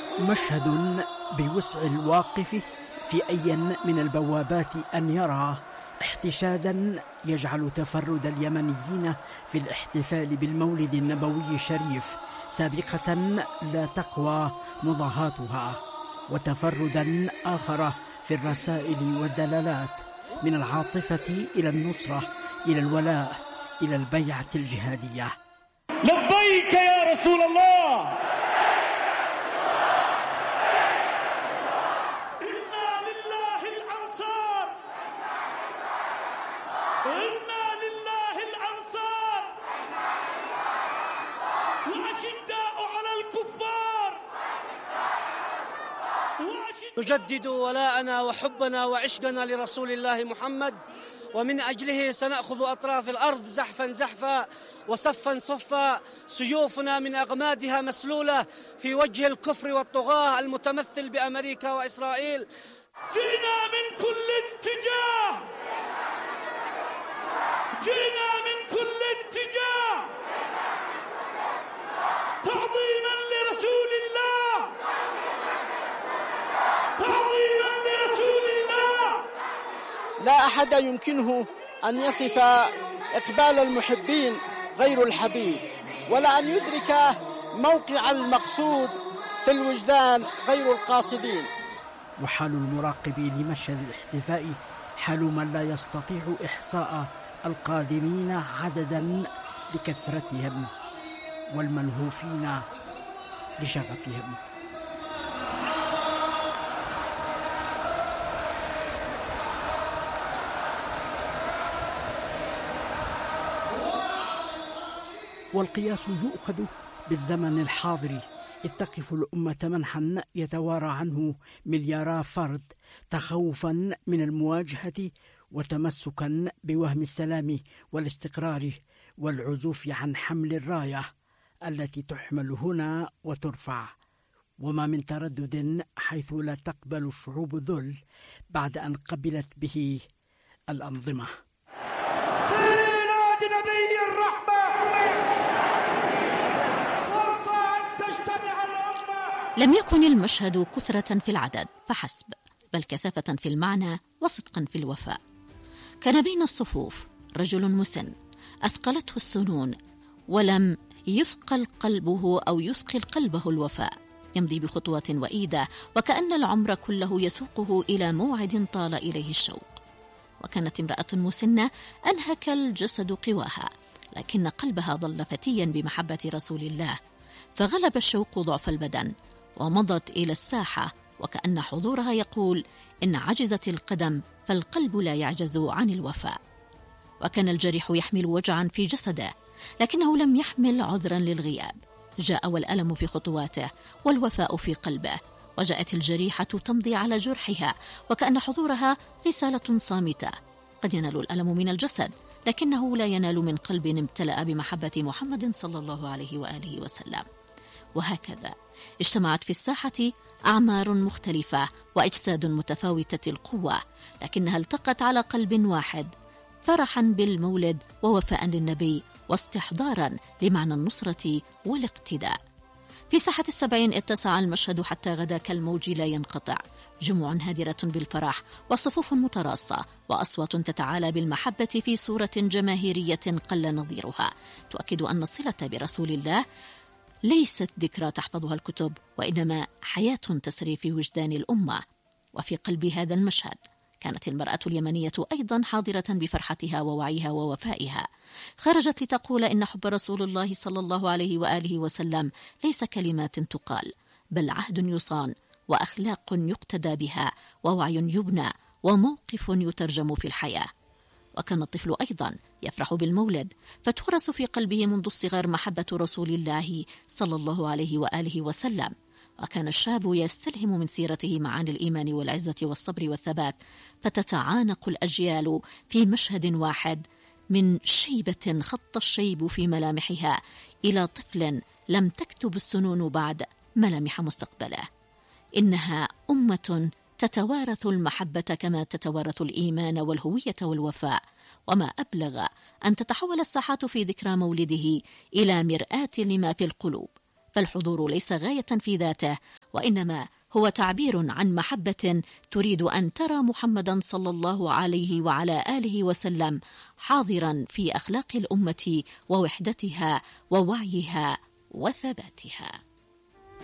مشهد بوسع الواقف في أي من البوابات أن يرى احتشادا يجعل تفرد اليمنيين في الاحتفال بالمولد النبوي الشريف سابقة لا تقوى مضاهاتها، وتفردا آخر في الرسائل والدلالات من العاطفة إلى النصرة إلى الولاء إلى البيعة الجهادية. لبيك يا رسول الله. نجدد ولاءنا وحبنا وعشقنا لرسول الله محمد، ومن أجله سنأخذ أطراف الأرض زحفا زحفا وصفا صفا، سيوفنا من أغمادها مسلولة في وجه الكفر والطغاة المتمثل بأمريكا وإسرائيل. جئنا من كل اتجاه، جئنا من كل اتجاه تعظيما لرسول الله، تعظيما لرسول الله. لا أحد يمكنه أن يصف إقبال المحبين غير الحبيب، ولا أن يدرك موقع المقصود في الوجدان غير القاصدين. وحال المراقب لمشهد الاحتفاء حال من لا يستطيع إحصاء القادمين عددا لكثرتهم والملهوفين لشغفهم. والقياس يؤخذ بالزمن الحاضر، إذ تقف الأمة منحا يتوارى عنه مليارا فرد تخوفا من المواجهة وتمسكا بوهم السلام والاستقرار والعزوف عن حمل الراية التي تحمل هنا وترفع، وما من تردد حيث لا تقبل الشعوب ذل بعد أن قبلت به الأنظمة. في ميلاد نبي الرحمة فرصة أن تجتمع الأمة. لم يكن المشهد كثرة في العدد فحسب، بل كثافة في المعنى وصدقا في الوفاء. كان بين الصفوف رجل مسن أثقلته السنون ولم يثقل قلبه أو يثقل قلبه الوفاء، يمضي بخطوات وئيدة وكأن العمر كله يسوقه إلى موعد طال إليه الشوق. وكانت امرأة مسنة أنهك الجسد قواها، لكن قلبها ظل فتيا بمحبة رسول الله، فغلب الشوق ضعف البدن ومضت إلى الساحة، وكأن حضورها يقول إن عجزت القدم فالقلب لا يعجز عن الوفاء. وكان الجريح يحمل وجعا في جسده، لكنه لم يحمل عذرا للغياب. جاء والألم في خطواته والوفاء في قلبه، وجاءت الجريحة تمضي على جرحها، وكأن حضورها رسالة صامتة. قد ينال الألم من الجسد، لكنه لا ينال من قلب امتلأ بمحبة محمد صلى الله عليه وآله وسلم. وهكذا اجتمعت في الساحة أعمار مختلفة وأجساد متفاوتة القوة، لكنها التقت على قلب واحد، فرحا بالمولد ووفاء للنبي واستحضارا لمعنى النصرة والاقتداء. في ساحة 70 اتسع المشهد حتى غدا كالموج لا ينقطع، جموع هادرة بالفرح وصفوف متراصة وأصوات تتعالى بالمحبة في صورة جماهيرية قل نظيرها، تؤكد أن الصلة برسول الله ليست ذكرى تحفظها الكتب، وإنما حياة تسري في وجدان الأمة. وفي قلب هذا المشهد كانت المرأة اليمنية أيضا حاضرة بفرحتها ووعيها ووفائها، خرجت لتقول إن حب رسول الله صلى الله عليه وآله وسلم ليس كلمات تقال، بل عهد يصان وأخلاق يقتدى بها ووعي يبنى وموقف يترجم في الحياة. وكان الطفل أيضا يفرح بالمولد، فتغرس في قلبه منذ الصغر محبة رسول الله صلى الله عليه وآله وسلم. وكان الشاب يستلهم من سيرته معاني الإيمان والعزة والصبر والثبات، فتتعانق الأجيال في مشهد واحد، من شيبة خط الشيب في ملامحها إلى طفل لم تكتب السنون بعد ملامح مستقبله. إنها أمة تتوارث المحبة كما تتوارث الإيمان والهوية والوفاء، وما أبلغ أن تتحول الساحات في ذكرى مولده إلى مرآة لما في القلوب، فالحضور ليس غاية في ذاته، وإنما هو تعبير عن محبة تريد أن ترى محمدا صلى الله عليه وعلى آله وسلم حاضرا في أخلاق الأمة ووحدتها ووعيها وثباتها.